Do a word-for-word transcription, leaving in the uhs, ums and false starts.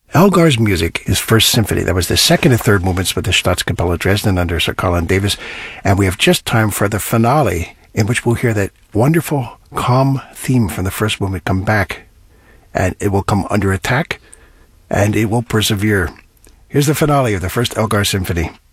Elgar's music, his first symphony, that was the second and third movements with the Staatskapelle Dresden under Sir Colin Davis. And we have just time for the finale, in which we'll hear that wonderful, calm theme from the first movement come back. And it will come under attack, and it will persevere. Here's the finale of the first Elgar Symphony.